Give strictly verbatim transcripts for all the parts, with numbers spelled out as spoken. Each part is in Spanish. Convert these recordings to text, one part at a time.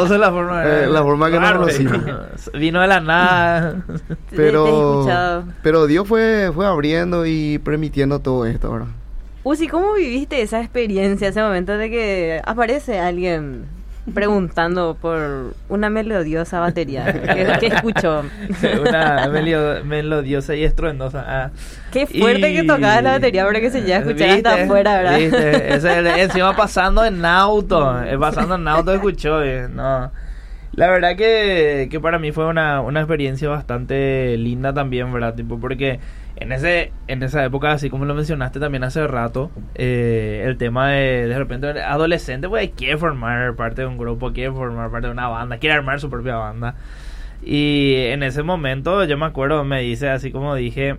novedosa la forma, eh, la forma que claro, nos conocimos. Vino de la nada. Pero, pero Dios fue, fue abriendo y permitiendo todo esto, ¿verdad? Uzi, ¿cómo viviste esa experiencia, ese momento de que aparece alguien preguntando por una melodiosa batería? ¿Qué, qué escuchó? Una melio, melodiosa y estruendosa. Ah. Qué fuerte y... que tocaba la batería para que se ya escuchara hasta afuera, ¿verdad? ¿Viste? Ese, encima pasando en auto, pasando en auto escuchó, ¿eh? No. La verdad que, que para mí fue una, una experiencia bastante linda también, ¿verdad? Tipo, porque en ese en esa época, así como lo mencionaste también hace rato, eh, el tema de de repente adolescente, pues quiere formar parte de un grupo, quiere formar parte de una banda, quiere armar su propia banda. Y en ese momento yo me acuerdo, me dice así como dije,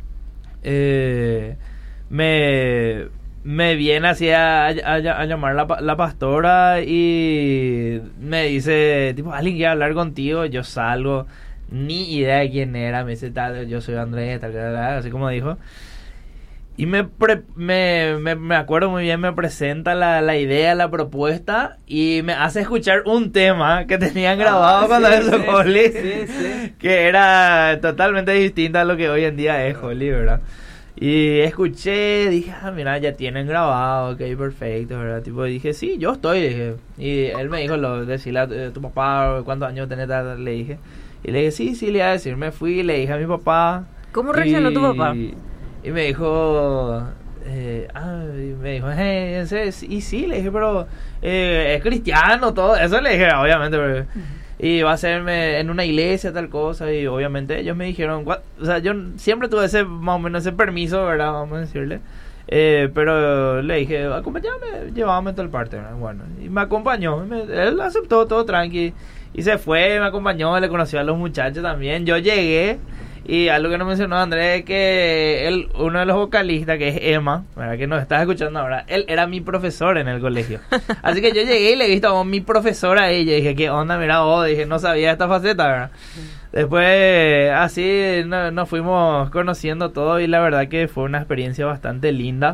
eh, me... me viene así a, a, a llamar la, la pastora y me dice, tipo, alguien quiere hablar contigo. Yo salgo, ni idea de quién era. Me dice, tal, yo soy Andrés, tal, tal, tal, así como dijo. Y me, pre, me, me, me acuerdo muy bien, me presenta la, la idea, la propuesta y me hace escuchar un tema que tenían grabado ah, cuando sí, eso sí, Holly, sí, sí. Que era totalmente distinto a lo que hoy en día es Holly, ¿verdad? Y escuché, dije, ah, mira, ya tienen grabado, ok, perfecto, ¿verdad? Tipo, dije, sí, yo estoy, dije. Y él me dijo, lo, decirle a tu, tu papá, ¿cuántos años tenés? Le dije. Y le dije, sí, sí, le iba a decir. Me fui, le dije a mi papá. ¿Cómo reaccionó y, tu papá? Y me dijo, eh, ah, y me dijo, hey, ese, y sí, le dije, pero eh, es cristiano, todo. Eso le dije, obviamente, pero... Uh-huh. Y va a ser en una iglesia, tal cosa. Y obviamente ellos me dijeron... O sea, yo siempre tuve ese, más o menos, ese permiso, ¿verdad? Vamos a decirle. Eh, pero le dije, acompáñame, llevábame tal parte, ¿verdad? Bueno, y me acompañó. Me, él aceptó todo tranqui. Y se fue, me acompañó, le conoció a los muchachos también. Yo llegué... Y algo que no mencionó Andrés es que él, uno de los vocalistas, que es Emma, ¿verdad? Que nos estás escuchando ahora, él era mi profesor en el colegio. Así que yo llegué y le he visto a mi profesora a ella. Dije, ¿qué onda? Mira vos, dije, no sabía esta faceta, ¿verdad? Después, así no, nos fuimos conociendo todo y la verdad que fue una experiencia bastante linda.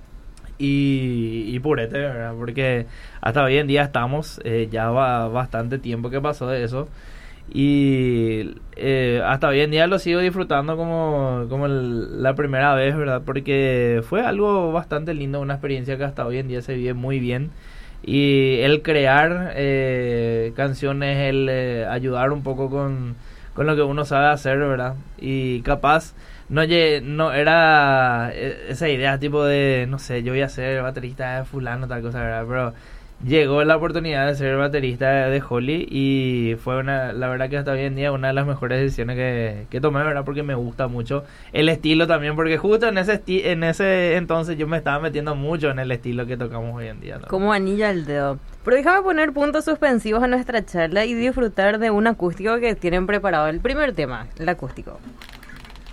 Y, y purete, ¿verdad? Porque hasta hoy en día estamos, eh, ya va bastante tiempo que pasó de eso. Y eh, hasta hoy en día lo sigo disfrutando como, como el, la primera vez, ¿verdad? Porque fue algo bastante lindo, una experiencia que hasta hoy en día se vive muy bien. Y el crear eh, canciones, el eh, ayudar un poco con, con lo que uno sabe hacer, ¿verdad? Y capaz no, no era esa idea tipo de, no sé, yo voy a ser baterista de fulano, tal cosa, ¿verdad? Pero... llegó la oportunidad de ser baterista de Holly y fue una, la verdad que hasta hoy en día una de las mejores decisiones que, que tomé, ¿verdad? Porque me gusta mucho el estilo también, porque justo en ese esti- en ese entonces yo me estaba metiendo mucho en el estilo que tocamos hoy en día, ¿no? Como anilla al dedo. Pero déjame poner puntos suspensivos a nuestra charla y disfrutar de un acústico que tienen preparado. El primer tema, el acústico.